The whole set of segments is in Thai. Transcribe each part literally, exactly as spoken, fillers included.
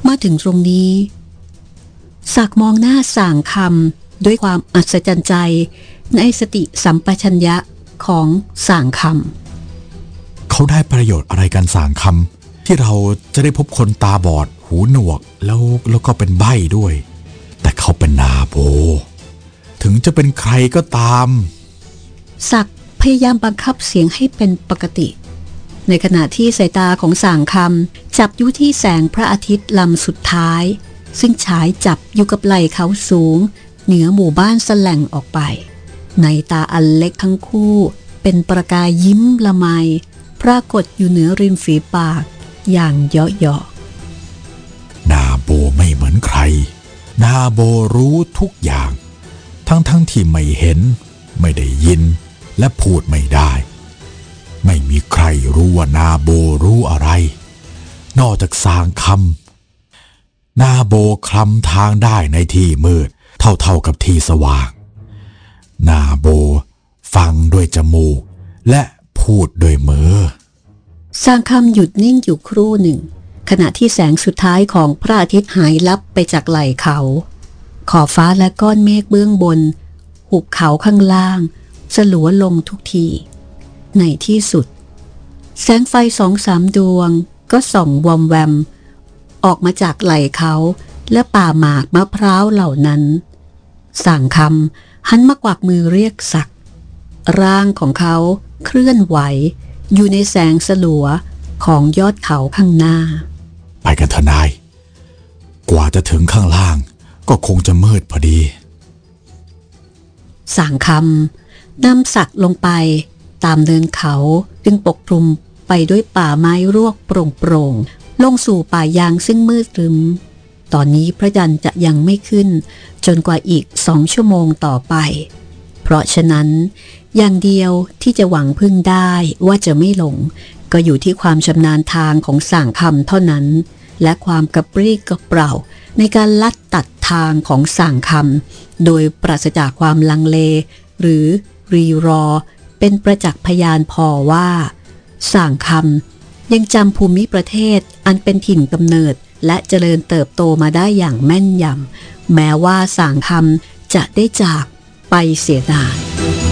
มาถึงตรงนี้ศักมองหน้าส่างคำด้วยความอัศจรรย์ใจในสติสัมปชัญญะของส่างคำเขาได้ประโยชน์อะไรกันส่างคำที่เราจะได้พบคนตาบอดหูหนวกแล้วแล้วก็เป็นใบ้ด้วยแต่เขาเป็นนาโบถึงจะเป็นใครก็ตามศักพยายามบังคับเสียงให้เป็นปกติในขณะที่สายตาของส่างคำจับอยู่ที่แสงพระอาทิตย์ลำสุดท้ายซึ่งฉายจับอยู่กับไหล่เขาสูงเหนือหมู่บ้านแสลงออกไปในตาอันเล็กทั้งคู่เป็นประกายยิ้มละไมปรากฏอยู่เหนือริมฝีปากอย่างเยาะๆนาโบไม่เหมือนใครนาโบรู้ทุกอย่างทั้งทั้งที่ไม่เห็นไม่ได้ยินและพูดไม่ได้ไม่มีใครรู้ว่านาโบรู้อะไรนอกจากสางคำนาโบคลำทางได้ในที่มืดเท่าๆกับที่สว่างนาโบฟังด้วยจมูกและพูดด้วยมือสางคำหยุดนิ่งอยู่ครู่หนึ่งขณะที่แสงสุดท้ายของพระอาทิตย์หายลับไปจากไหล่เขาขอบฟ้าและก้อนเมฆเบื้องบนหุบเขาข้างล่างสลัวลงทุกทีในที่สุดแสงไฟสองสามดวงก็ส่องวอมแวมออกมาจากไหล่เขาและป่าหมากมะพร้าวเหล่านั้นส่างคำหันมากวักมือเรียกศักร่างของเขาเคลื่อนไหวอยู่ในแสงสลัวของยอดเขาข้างหน้าไปกันเถอะนายกว่าจะถึงข้างล่างก็คงจะมืดพอดีส่างคำนำศักลงไปตามเนินเขาจึงปกคลุมไปด้วยป่าไม้รวกโปร่งๆลงสู่ป่ายางซึ่งมืดรึมตอนนี้พระจันทร์จะยังไม่ขึ้นจนกว่าอีกสองชั่วโมงต่อไปเพราะฉะนั้นอย่างเดียวที่จะหวังพึ่งได้ว่าจะไม่หลงก็อยู่ที่ความชำนาญทางของส่างคำเท่านั้นและความกระปรี้กระเปร่าในการลัดตัดทางของส่างคำโดยปราศจากความลังเลหรือรีรอเป็นประจักษ์พยานพอว่าส่างคำยังจำภูมิประเทศอันเป็นถิ่นกำเนิดและเจริญเติบโตมาได้อย่างแม่นยำแม้ว่าส่างคำจะได้จากไปเสียนาน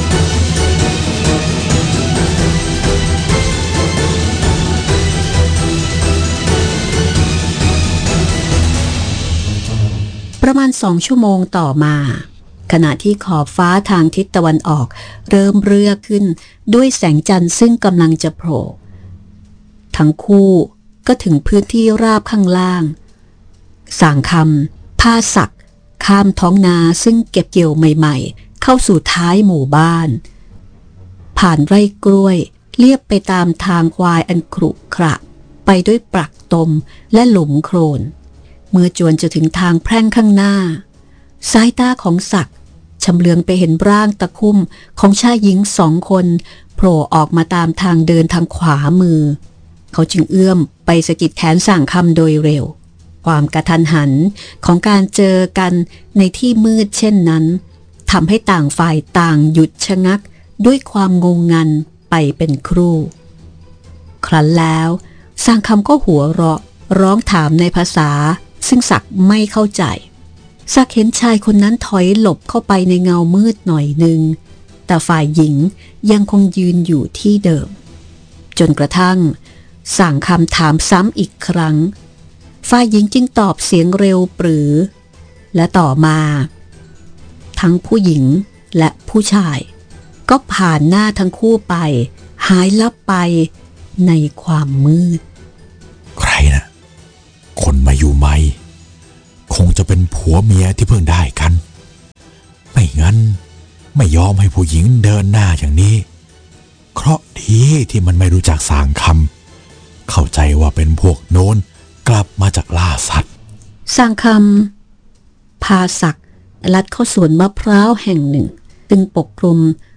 ประมาณสองชั่วโมงต่อมาขณะที่ขอบฟ้าทางทิศตะวันออกเริ่มเรือขึ้นด้วยแสงจันทร์ซึ่งกำลังจะโผล่ทั้งคู่ก็ถึงพื้นที่ราบข้างล่างส่างคำพาศักข้ามท้องนาซึ่งเก็บเกี่ยวใหม่ๆเข้าสู่ท้ายหมู่บ้านผ่านไร่กล้วยเลียบไปตามทางควายอันขรุขระไปด้วยปรักตมและหลุมโคลนเมื่อจวนจะถึงทางแพร่งข้างหน้าสายตาของศักชำเลืองไปเห็นร่างตะคุ่มของชายหญิงสองคนโผล่ออกมาตามทางเดินทางขวามือเขาจึงเอื้อมไปสะกิดแขนส่างคำโดยเร็วความกระทันหันของการเจอกันในที่มืดเช่นนั้นทำให้ต่างฝ่ายต่างหยุดชะงักด้วยความงงงันไปเป็นครู่ครั้นแล้วส่างคำก็หัวเราะร้องถามในภาษาซึ่งศักไม่เข้าใจศักเห็นชายคนนั้นถอยหลบเข้าไปในเงามืดหน่อยหนึ่งแต่ฝ่ายหญิงยังคงยืนอยู่ที่เดิมจนกระทั่งส่างคำถามซ้ำอีกครั้งฝ่ายหญิงจึงตอบเสียงเร็วปรือและต่อมาทั้งผู้หญิงและผู้ชายก็ผ่านหน้าทั้งคู่ไปหายลับไปในความมืดใครนะคนมาอยู่ใหม่คงจะเป็นผัวเมียที่เพิ่งได้กันไม่งั้นไม่ยอมให้ผู้หญิงเดินหน้าอย่างนี้เคราะห์ดีที่มันไม่รู้จักสางคำเข้าใจว่าเป็นพวกโน้นกลับมาจากล่าสัตว์สางคำพาศักลัดเข้าสวนมะพร้าวแห่งหนึ่งซึ่งปกคลุม